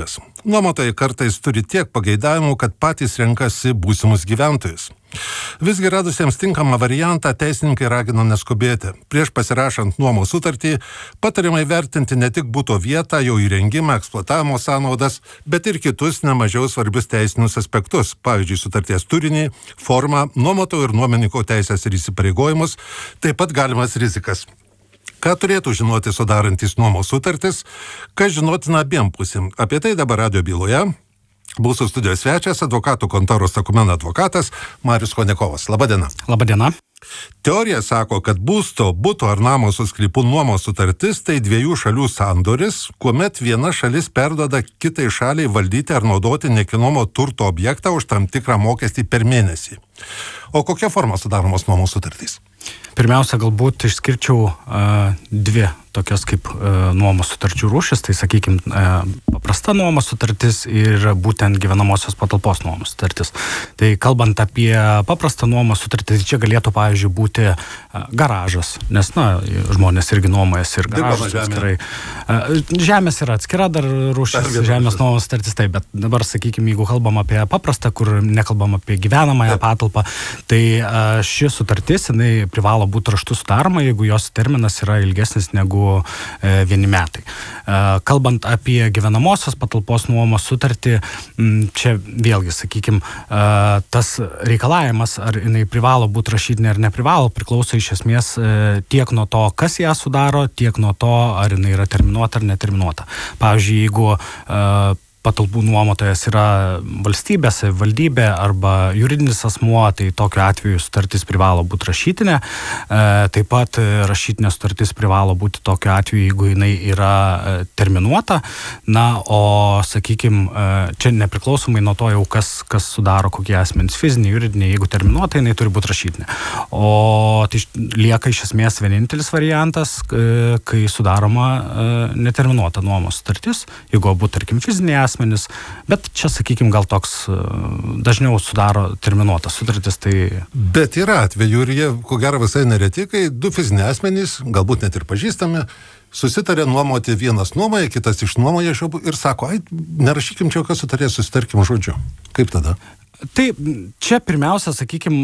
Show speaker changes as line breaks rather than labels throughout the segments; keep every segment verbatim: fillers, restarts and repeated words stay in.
variantas. Nuomotojai kartais turi tiek pageidavimų, kad patys renkasi būsimus gyventojus. Visgi radusiems tinkamą variantą teisininkai ragino neskubėti. Prieš pasirašant nuomos sutartį patariama įvertinti ne tik buto vietą, jo įrengimą, eksploatavimo sąnaudas, bet ir kitus nemažiau svarbius teisinius aspektus, pavyzdžiui, sutarties turinį, formą, nuomotojo ir nuomininko teisės ir įsipareigojimus, taip pat galimas rizikas. Ką turėtų žinoti sudarantys nuomos sutartis, kas žinotina abiem pusėm. Apie tai dabar radijo byloje. Mūsų studijos svečias, advokatų kontoros Akumena advokatas Marius Konekovas. Labadiena.
Labadiena.
Teorija sako, kad būsto, buto ar namo su sklypu nuomos sutartis tai dviejų šalių sandoris, kuomet viena šalis perduoda kitai šaliai valdyti ar naudoti nekilnojamo turto objektą už tam tikrą mokestį per mėnesį. O kokia forma sudaromos nuomos sutartys?
Pirmiausia, galbūt išskirčiau uh, dvi tokias kaip uh, nuomos sutarčių rūšis, tai sakykime uh, paprasta nuomos sutartis ir būtent gyvenamosios patalpos nuomos sutartis. Tai kalbant apie paprastą nuomos sutartį, tai čia galėtų, pavyzdžiui, būti uh, garažas, nes, na, žmonės irgi nuomojas ir garažas atskirai. Uh, žemės yra atskira dar rūšis, žemės nuomos sutartis, tai, bet dabar, sakykime, jeigu kalbam apie paprastą, kur nekalbam apie gyvenamąją patalpą, tai uh, ši sutartis, jinai privalo būti raštu sudaroma, jeigu jos terminas yra ilgesnis negu e, vieni metai. E, kalbant apie gyvenamosios patalpos nuomos sutartį, m, čia vėlgi, sakykime, e, tas reikalavimas, ar jinai privalo būti rašytinė ar neprivalo, priklauso iš esmės e, tiek nuo to, kas ją sudaro, tiek nuo to, ar jinai yra terminuota ar neterminuota. Pavyzdžiui, jeigu e, patalpų nuomotojas yra valstybė, savivaldybė arba juridinis asmuo, tai tokiu atveju sutartis privalo būti rašytinė. E, taip pat rašytinė sutartis privalo būti tokiu atveju, jeigu jinai yra e, terminuota. Na, o, sakykime, e, čia nepriklausomai nuo to jau, kas, kas sudaro kokie asmenys fiziniai, juridiniai, jeigu terminuota, jinai turi būti rašytinė. O tai lieka iš esmės vienintelis variantas, e, kai sudaroma e, neterminuota nuomos sutartis, jeigu abu, tarkim, fiziniai asmenys, bet čia, sakykime, gal toks dažniau sudaro terminuotas sutartis, tai...
Bet yra atvejų ir jie, ko gero, visai nereti, kai du fiziniai asmenys, galbūt net ir pažįstami, susitarė nuomoti, vienas nuomoja, kitas išnuomoja ir sako, ai, nerašykim čia jokios sutarties, susitarkim žodžiu. Kaip tada?
Tai čia pirmiausia, sakykime,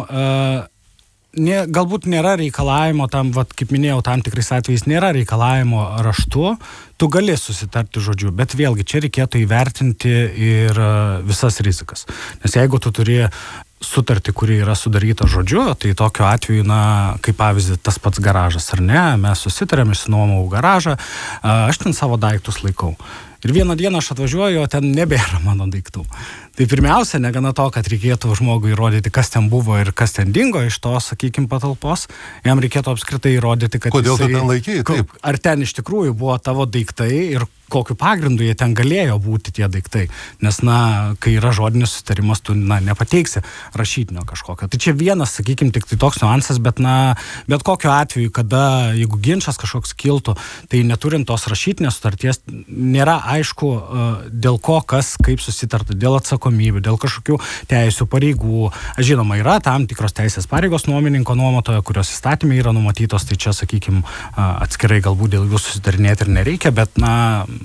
ne, galbūt nėra reikalavimo tam, vat, kaip minėjau, tam tikrais atvejais nėra reikalavimo raštu, tu gali susitarti žodžiu, bet vėlgi čia reikėtų įvertinti ir visas rizikas. Nes jeigu tu turi sutartį, kuri yra sudaryta žodžiu, tai tokiu atveju, na, kaip pavyzdį, tas pats garažas, ar ne, mes susitarėm, išsinuomau garažą, aš ten savo daiktus laikau. Ir vieną dieną aš atvažiuoju, o ten nebėra mano daiktų. Tai pirmiausia, negana to, kad reikėtų žmogui įrodyti, kas ten buvo ir kas ten dingo iš to, sakykime, patalpos, jam reikėtų apskritai įrodyti, kad
kodėl
jisai,
tu ten laikėjai, taip?
Ar ten iš tikrųjų buvo tavo daiktai ir kokiu pagrindu jie ten galėjo būti tie daiktai. Nes, na, kai yra žodinis susitarimas, tu, na, nepateiksi rašytinio kažkokio. Tai čia vienas, sakykime, tik tai toks niuansas, bet, na, bet kokiu atveju, kada, jeigu ginčas kažkoks kiltų, tai neturint tos rašytinės sutarties, nėra aišku, dėl ko, kas, kaip susitarta, dėl atsakomybių, dėl kažkokių teisių, pareigų. Žinoma, yra tam tikros teisės pareigos nuomininko nuomotojo, kurios įstatymai yra numatytos, tai čia, sakykime, atskirai galbūt dėl jų susitarinėti ir nereikia, bet, na,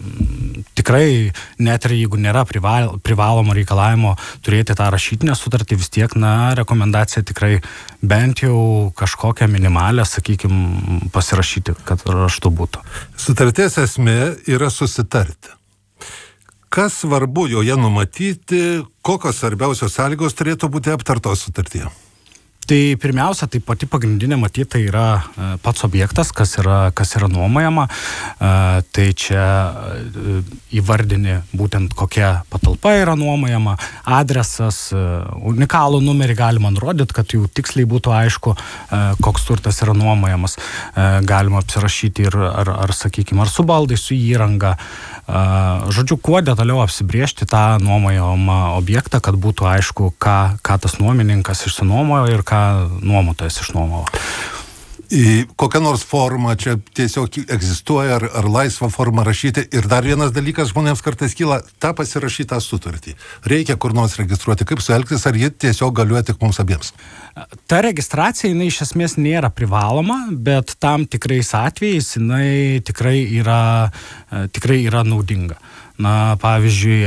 tikrai, net ir jeigu nėra prival, privalomo reikalavimo turėti tą rašytinę sutartį, vis tiek, na, rekomendacija tikrai bent jau kažkokią minimalę, sakykime, pasirašyti, kad raštu būtų.
Sutarties esmė yra susitarti. Kas svarbu joje numatyti, kokios svarbiausios sąlygos turėtų būti aptartos sutartyje?
Tai pirmiausia, tai pati pagrindinė matyti tai yra pats objektas, kas yra, kas yra nuomojama. Tai čia įvardini būtent kokia patalpa yra nuomojama, adresas, unikalų numerį galima nurodyti, kad jau tiksliai būtų aišku, koks turtas yra nuomojamas. Galima apsirašyti ir, ar, ar sakykime, ar su baldai, su įranga. Žodžiu, kuo detaliau apsibriežti tą nuomojamą objektą, kad būtų aišku, ką, ką tas nuomininkas išsinuomojo ir ką nuomotojas išnuomojo.
Į kokią nors formą čia tiesiog egzistuoja, ar, ar laisvą formą rašyti. Ir dar vienas dalykas žmonėms kartais kyla, tą pasirašytą sutartį. Reikia kur nors registruoti, kaip suelgtis, ar ji tiesiog galioja tik mums abiems?
Ta registracija, jinai iš esmės nėra privaloma, bet tam tikrais atvejais jinai tikrai yra, tikrai yra naudinga. Na, pavyzdžiui,